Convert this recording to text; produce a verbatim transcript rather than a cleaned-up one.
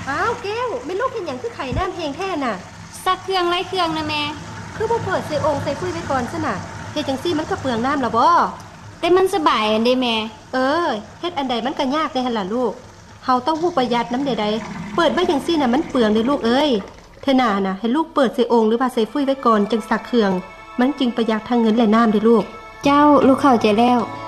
อ้าวแก้วไม่ลูกเห็นอย่างคือไข่น้ำแห้งแท้น่ะซักเครื่องไล่เครื่องนะแม่คือบ่เปิดใส่องค์ใส่ฟุ้ยไว้ก่อนซะน่ะเฮ็ดจังซี่มันก็เปลืองน้ำล่ะบ่แต่มันสบายอันเด้แม่เออเฮ็ดอันใดมันก็ยากได้หั่นล่ะลูกเฮาต้องฮู้ประหยัดน้ำใดๆเปิดไว้จังซี่น่ะมันเปลืองเด้อลูกเอ้ยเธอหน้าน่ะให้ลูกเปิดใส่องค์หรือว่าใส่ฟุ้ยไว้ก่อนจังซักเครื่องมันจึงประหยัดทั้งเงินและน้ำเด้อลูกเจ้าลูกเข้าใจแล้ว